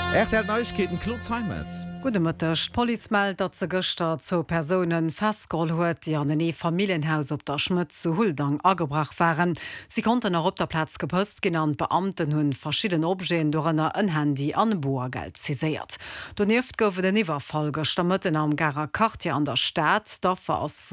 Echt hat Neuigkeiten Klotzheimet. Gudemëttech Poli meldt, dat ze Gëster zo Personen festgeholt huet, die an den Familienhaus op der Schmëtt zu Huldang agebracht waren. Sie konnten er op der Platz gepëst genannt Beamten hunn verschieden Obgeen dorënner en Handy an Boergeld ziséiert. Doneft goufe den Iwerfall Gëstermëtten am Garer Kartier an der Staat, Daffer ass